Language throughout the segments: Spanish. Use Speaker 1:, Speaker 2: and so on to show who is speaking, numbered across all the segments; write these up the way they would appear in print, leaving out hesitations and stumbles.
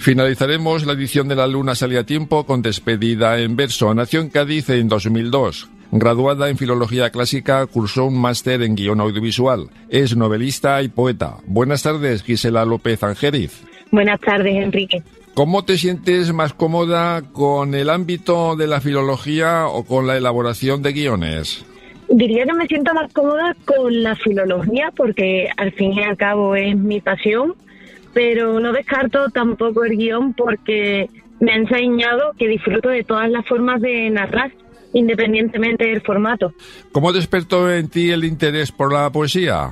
Speaker 1: Finalizaremos la edición de La Luna sale a tiempo con Despedida en verso. Nació en Cádiz en 2002. Graduada en Filología Clásica, cursó un máster en guión audiovisual. Es novelista y poeta. Buenas tardes, Gisela López Angériz.
Speaker 2: Buenas tardes, Enrique.
Speaker 1: ¿Cómo te sientes más cómoda con el ámbito de la filología o con la elaboración de guiones?
Speaker 2: Diría que me siento más cómoda con la filología porque al fin y al cabo es mi pasión, pero no descarto tampoco el guión porque me ha enseñado que disfruto de todas las formas de narrar, independientemente del formato.
Speaker 1: ¿Cómo despertó en ti el interés por la poesía?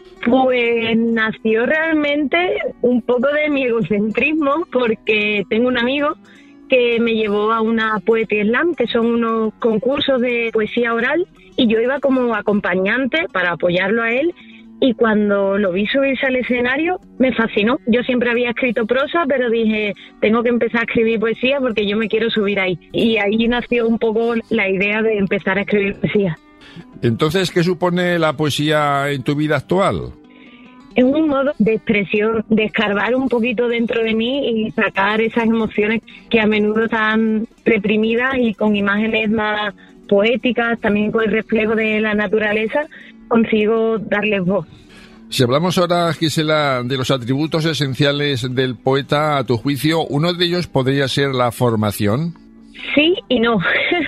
Speaker 2: Pues nació realmente un poco de mi egocentrismo porque tengo un amigo que me llevó a una Poetry Slam, que son unos concursos de poesía oral, y yo iba como acompañante para apoyarlo a él, y cuando lo vi subirse al escenario me fascinó. Yo siempre había escrito prosa, pero dije, tengo que empezar a escribir poesía porque yo me quiero subir ahí. Y ahí nació un poco la idea de empezar a escribir poesía.
Speaker 1: Entonces, ¿qué supone la poesía en tu vida actual?
Speaker 2: Es un modo de expresión, de escarbar un poquito dentro de mí y sacar esas emociones que a menudo están reprimidas, y con imágenes más poéticas, también con el reflejo de la naturaleza, consigo darles voz.
Speaker 1: Si hablamos ahora, Gisela, de los atributos esenciales del poeta, a tu juicio, ¿uno de ellos podría ser la formación?
Speaker 2: Sí y no.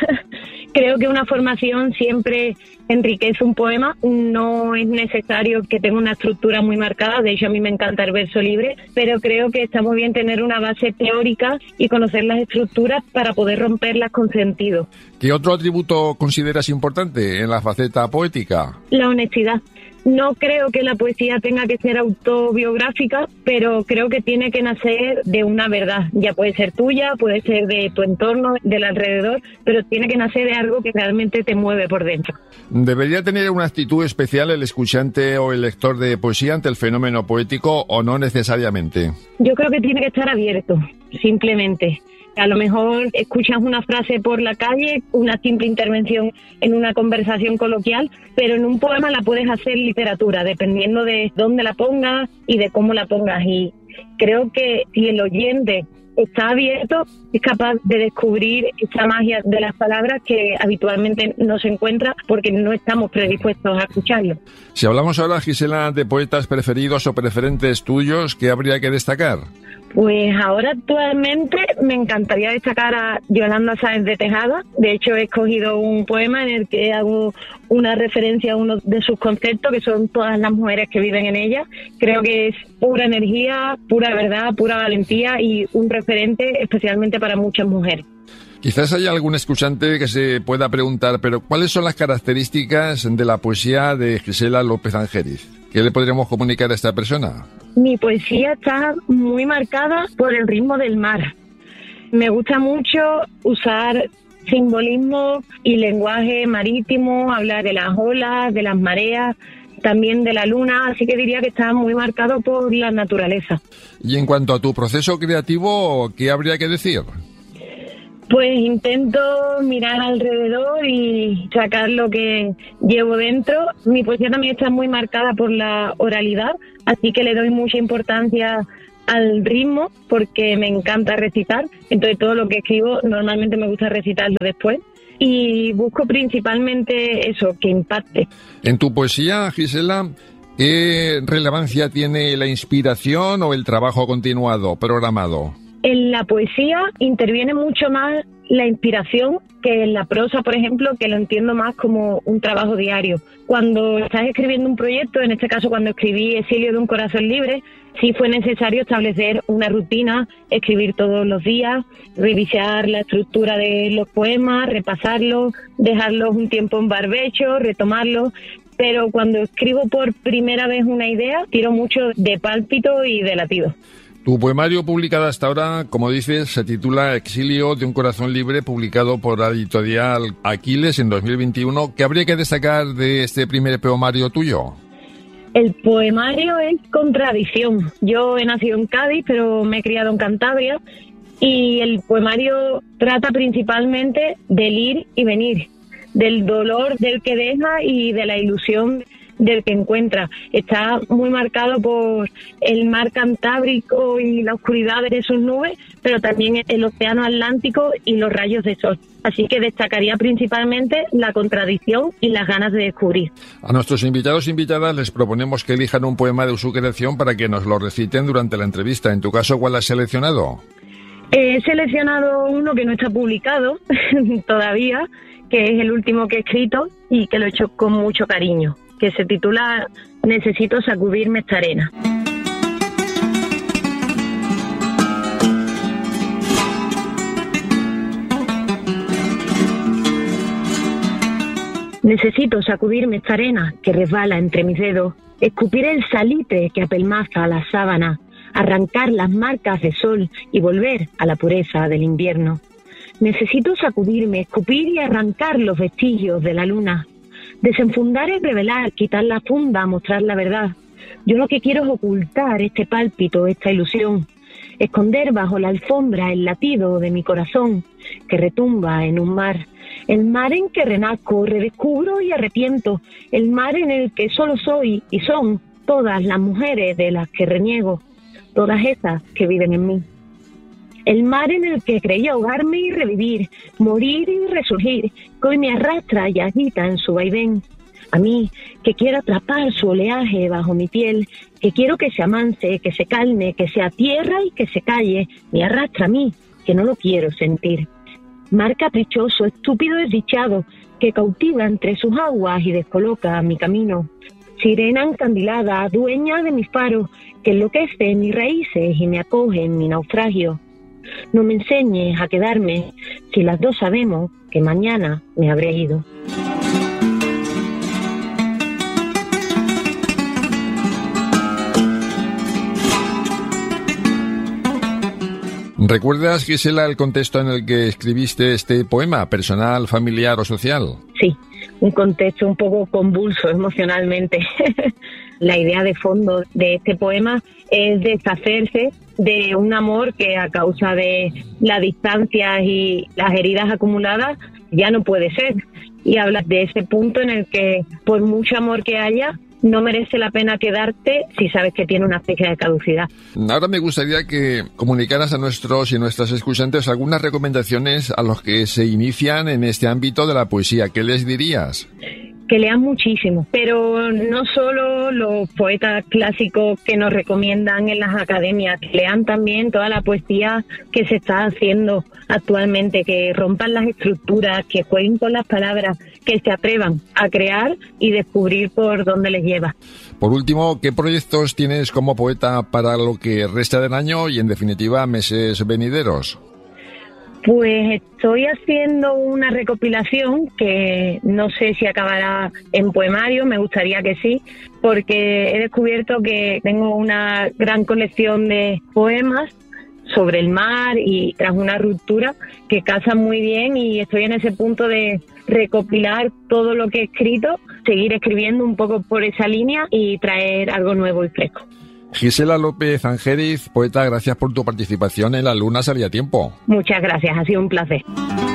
Speaker 2: Creo que una formación siempre enriquece un poema. No es necesario que tenga una estructura muy marcada. De hecho, a mí me encanta el verso libre, pero creo que está muy bien tener una base teórica y conocer las estructuras para poder romperlas con sentido.
Speaker 1: ¿Qué otro atributo consideras importante en la faceta poética?
Speaker 2: La honestidad. No creo que la poesía tenga que ser autobiográfica, pero creo que tiene que nacer de una verdad. Ya puede ser tuya, puede ser de tu entorno, del alrededor, pero tiene que nacer de algo que realmente te mueve por dentro.
Speaker 1: ¿Debería tener una actitud especial el escuchante o el lector de poesía ante el fenómeno poético o no necesariamente?
Speaker 2: Yo creo que tiene que estar abierto, simplemente. A lo mejor escuchas una frase por la calle, una simple intervención en una conversación coloquial, pero en un poema la puedes hacer literatura, dependiendo de dónde la pongas y de cómo la pongas. Y creo que si el oyente está abierto, es capaz de descubrir esa magia de las palabras que habitualmente no se encuentra porque no estamos predispuestos a escucharlo.
Speaker 1: Si hablamos ahora, Gisela, de poetas preferidos o preferentes tuyos, ¿qué habría que destacar?
Speaker 2: Pues ahora actualmente me encantaría destacar a Yolanda Sáenz de Tejada. De hecho, he escogido un poema en el que hago una referencia a uno de sus conceptos, que son todas las mujeres que viven en ella. Creo que es pura energía, pura verdad, pura valentía y un referente especialmente para muchas mujeres.
Speaker 1: Quizás haya algún escuchante que se pueda preguntar, pero ¿cuáles son las características de la poesía de Gisela López Angériz? ¿Qué le podríamos comunicar a esta persona?
Speaker 2: Mi poesía está muy marcada por el ritmo del mar. Me gusta mucho usar simbolismo y lenguaje marítimo, hablar de las olas, de las mareas, también de la luna, así que diría que está muy marcado por la naturaleza.
Speaker 1: Y en cuanto a tu proceso creativo, ¿qué habría que decir?
Speaker 2: Pues intento mirar alrededor y sacar lo que llevo dentro. Mi poesía también está muy marcada por la oralidad, así que le doy mucha importancia al ritmo porque me encanta recitar. Entonces todo lo que escribo normalmente me gusta recitarlo después. Y busco principalmente eso, que impacte.
Speaker 1: En tu poesía, Gisela, ¿qué relevancia tiene la inspiración o el trabajo continuado, programado?
Speaker 2: En la poesía interviene mucho más la inspiración que en la prosa, por ejemplo, que lo entiendo más como un trabajo diario. Cuando estás escribiendo un proyecto, en este caso cuando escribí Exilio de un corazón libre, sí fue necesario establecer una rutina, escribir todos los días, revisar la estructura de los poemas, repasarlos, dejarlos un tiempo en barbecho, retomarlos. Pero cuando escribo por primera vez una idea, tiro mucho de pálpito y de latido.
Speaker 1: Tu poemario publicado hasta ahora, como dices, se titula Exilio de un corazón libre, publicado por la editorial Aquiles en 2021. ¿Qué habría que destacar de este primer poemario tuyo?
Speaker 2: El poemario es contradicción. Yo he nacido en Cádiz, pero me he criado en Cantabria, y el poemario trata principalmente del ir y venir, del dolor del que deja y de la ilusión del que encuentra. Está muy marcado por el mar Cantábrico y la oscuridad de sus nubes, pero también el océano Atlántico y los rayos de sol. Así que destacaría principalmente la contradicción y las ganas de descubrir.
Speaker 1: A nuestros invitados e invitadas les proponemos que elijan un poema de su creación para que nos lo reciten durante la entrevista. En tu caso, ¿cuál has seleccionado?
Speaker 2: He seleccionado uno que no está publicado todavía, que es el último que he escrito y que lo he hecho con mucho cariño, que se titula Necesito sacudirme esta arena. Necesito sacudirme esta arena que resbala entre mis dedos, escupir el salitre que apelmaza las sábanas, arrancar las marcas de sol y volver a la pureza del invierno. Necesito sacudirme, escupir y arrancar los vestigios de la luna. Desenfundar es revelar, quitar la funda, mostrar la verdad. Yo lo que quiero es ocultar este pálpito, esta ilusión. Esconder bajo la alfombra el latido de mi corazón que retumba en un mar. El mar en que renazco, redescubro y arrepiento. El mar en el que solo soy y son todas las mujeres de las que reniego. Todas esas que viven en mí. El mar en el que creí ahogarme y revivir, morir y resurgir, que hoy me arrastra y agita en su vaivén. A mí, que quiero atrapar su oleaje bajo mi piel, que quiero que se amanse, que se calme, que sea tierra y que se calle, me arrastra a mí, que no lo quiero sentir. Mar caprichoso, estúpido desdichado, que cautiva entre sus aguas y descoloca mi camino. Sirena encandilada, dueña de mis faros, que enloquece mis raíces y me acoge en mi naufragio. No me enseñes a quedarme si las dos sabemos que mañana me habré ido.
Speaker 1: ¿Recuerdas, Gisela, el contexto en el que escribiste este poema, personal, familiar o social?
Speaker 2: Sí, un contexto un poco convulso emocionalmente. La idea de fondo de este poema es deshacerse de un amor que a causa de las distancias y las heridas acumuladas ya no puede ser. Y habla de ese punto en el que por mucho amor que haya, no merece la pena quedarte si sabes que tiene una fecha de caducidad.
Speaker 1: Ahora me gustaría que comunicaras a nuestros y nuestras escuchantes algunas recomendaciones a los que se inician en este ámbito de la poesía. ¿Qué les dirías?
Speaker 2: Que lean muchísimo, pero no solo los poetas clásicos que nos recomiendan en las academias, que lean también toda la poesía que se está haciendo actualmente, que rompan las estructuras, que jueguen con las palabras, que se atrevan a crear y descubrir por dónde les lleva.
Speaker 1: Por último, ¿qué proyectos tienes como poeta para lo que resta del año y, en definitiva, meses venideros?
Speaker 2: Pues estoy haciendo una recopilación que no sé si acabará en poemario, me gustaría que sí, porque he descubierto que tengo una gran colección de poemas sobre el mar y tras una ruptura que casan muy bien, y estoy en ese punto de recopilar todo lo que he escrito, seguir escribiendo un poco por esa línea y traer algo nuevo y fresco.
Speaker 1: Gisela López Angéliz, poeta, gracias por tu participación en La Luna Salía Tiempo.
Speaker 2: Muchas gracias, ha sido un placer.